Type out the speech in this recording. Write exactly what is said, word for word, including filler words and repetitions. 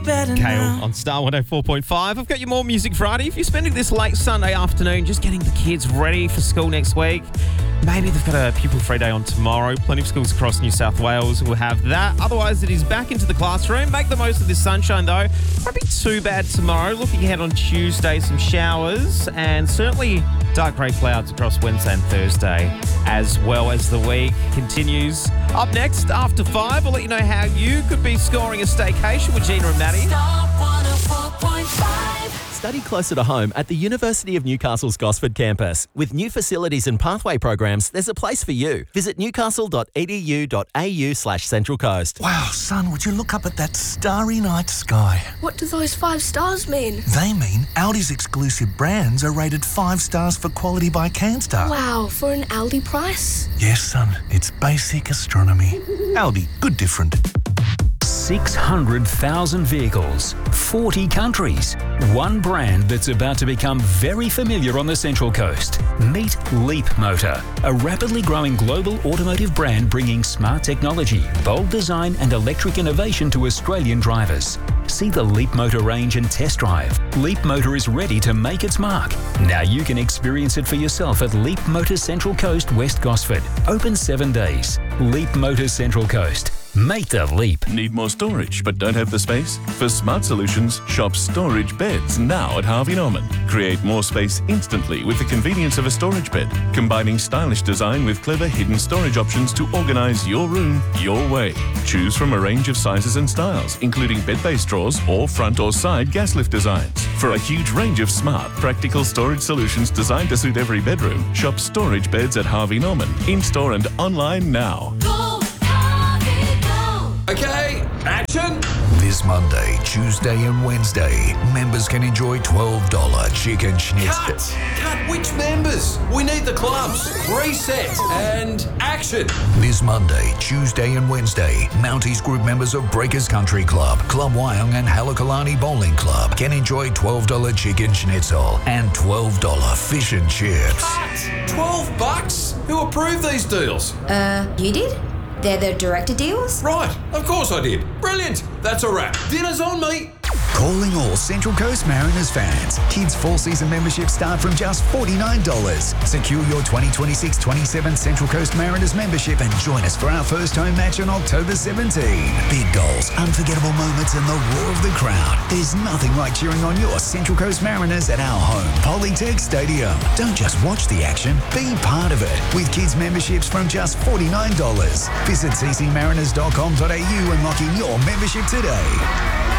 Kale on Star one oh four point five. I've got you more Music Friday. If you're spending this late Sunday afternoon just getting the kids ready for school next week, maybe they've got a pupil free day on tomorrow. Plenty of schools across New South Wales will have that. Otherwise, it is back into the classroom. Make the most of this sunshine, though. Won't be too bad tomorrow. Looking ahead on Tuesday, some showers and certainly dark grey clouds across Wednesday and Thursday, as well as the week continues. Up next, after five, I'll let you know how you could be scoring a staycation with Gina and Maddie. Star one oh four point five. Study closer to home at the University of Newcastle's Gosford campus. With new facilities and pathway programs, there's a place for you. Visit newcastle.edu.au slash Central Coast. Wow, son, would you look up at that starry night sky? What do those five stars mean? They mean Audi's exclusive brands are rated five stars for quality by CanStar. Wow, for an Aldi price? Yes, son, it's basic astronomy. Audi, good different. six hundred thousand vehicles, forty countries, one brand that's about to become very familiar on the Central Coast. Meet Leap Motor, a rapidly growing global automotive brand bringing smart technology, bold design and electric innovation to Australian drivers. See the Leap Motor range and test drive. Leap Motor is ready to make its mark. Now you can experience it for yourself at Leap Motor Central Coast, West Gosford. Open seven days. Leap Motor Central Coast. Make the leap. Need more storage but don't have the space? For smart solutions, shop Storage Beds now at Harvey Norman. Create more space instantly with the convenience of a storage bed, combining stylish design with clever hidden storage options to organize your room your way. Choose from a range of sizes and styles, including bed-based drawers or front or side gas lift designs. For a huge range of smart, practical storage solutions designed to suit every bedroom, shop Storage Beds at Harvey Norman, in-store and online now. Okay, action! This Monday, Tuesday and Wednesday, members can enjoy twelve dollars chicken schnitzel. Cut! Cut! Which members? We need the clubs. Reset and action! This Monday, Tuesday and Wednesday, Mounties Group members of Breakers Country Club, Club Wyong and Halakalani Bowling Club can enjoy twelve dollars chicken schnitzel and twelve dollars fish and chips. Cut! twelve bucks? Who approved these deals? Uh, you did? They're the director deals? Right, of course I did. Brilliant! That's a wrap. Dinner's on me! Calling all Central Coast Mariners fans. Kids' fall-season memberships start from just forty-nine dollars. Secure your twenty twenty-six twenty-seven Central Coast Mariners membership and join us for our first home match on October seventeenth. Big goals, unforgettable moments and the roar of the crowd. There's nothing like cheering on your Central Coast Mariners at our home, Polytech Stadium. Don't just watch the action, be part of it. With kids' memberships from just forty-nine dollars. Visit c c mariners dot com dot a u and lock in your membership today.